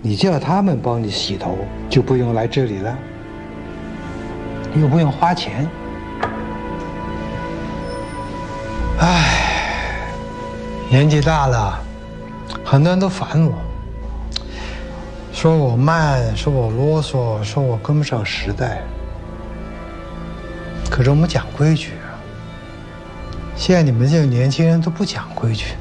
你叫他们帮你洗头，就不用来这里了，又不用花钱。唉，年纪大了，很多人都烦我，说我慢，说我啰嗦，说我跟不上时代。可是我们讲规矩啊，现在你们这个年轻人都不讲规矩，